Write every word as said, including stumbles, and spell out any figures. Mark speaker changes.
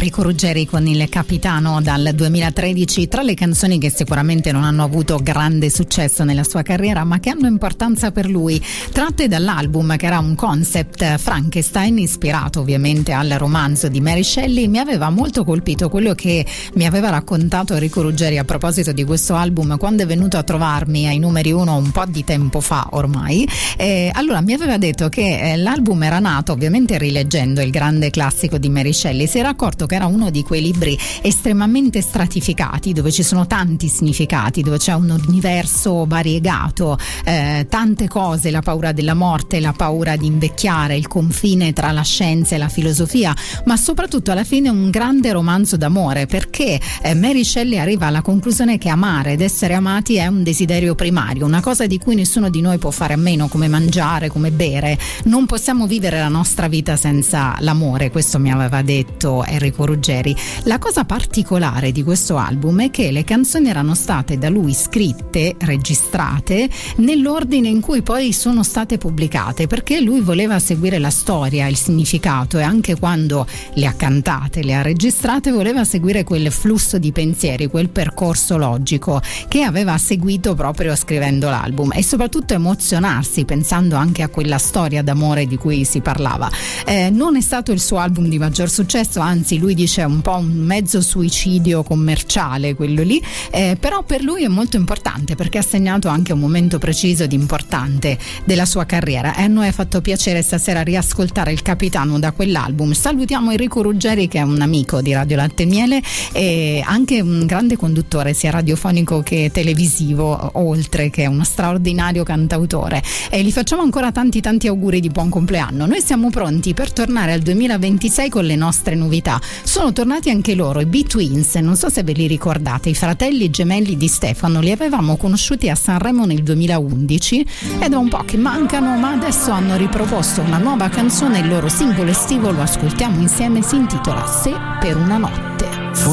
Speaker 1: Enrico Ruggeri con Il Capitano dal duemilatredici, tra le canzoni che sicuramente non hanno avuto grande successo nella sua carriera ma che hanno importanza per lui, tratte dall'album che era un concept Frankenstein ispirato ovviamente al romanzo di Mary Shelley. Mi aveva molto colpito quello che mi aveva raccontato Enrico Ruggeri a proposito di questo album quando è venuto a trovarmi ai numeri uno un po' di tempo fa ormai. Eh, allora mi aveva detto che eh, l'album era nato ovviamente rileggendo il grande classico di Mary Shelley. Si era accorto che era uno di quei libri estremamente stratificati, dove ci sono tanti significati, dove c'è un universo variegato, eh, tante cose, la paura della morte, la paura di invecchiare, il confine tra la scienza e la filosofia, ma soprattutto alla fine un grande romanzo d'amore, perché eh, Mary Shelley arriva alla conclusione che amare ed essere amati è un desiderio primario, una cosa di cui nessuno di noi può fare a meno, come mangiare, come bere. Non possiamo vivere la nostra vita senza l'amore, questo mi aveva detto Enrico Ruggeri. La cosa particolare di questo album è che le canzoni erano state da lui scritte, registrate nell'ordine in cui poi sono state pubblicate, perché lui voleva seguire la storia, il significato, e anche quando le ha cantate, le ha registrate, voleva seguire quel flusso di pensieri, quel percorso logico che aveva seguito proprio scrivendo l'album, e soprattutto emozionarsi pensando anche a quella storia d'amore di cui si parlava. Eh, non è stato il suo album di maggior successo, anzi lui dice un po' un mezzo suicidio commerciale quello lì, eh, però per lui è molto importante perché ha segnato anche un momento preciso ed importante della sua carriera, e a noi è fatto piacere stasera riascoltare Il Capitano da quell'album. Salutiamo Enrico Ruggeri, che è un amico di Radio Latte e Miele e anche un grande conduttore sia radiofonico che televisivo, oltre che uno straordinario cantautore, e gli facciamo ancora tanti tanti auguri di buon compleanno. Noi siamo pronti per tornare al duemilaventisei con le nostre novità. Sono tornati anche loro, i B-Twins, non so se ve li ricordate, i fratelli gemelli di Stefano. Li avevamo conosciuti a Sanremo nel duemilaundici ed è un po' che mancano, ma adesso hanno riproposto una nuova canzone, il loro singolo estivo, lo ascoltiamo insieme, si intitola Se per una notte.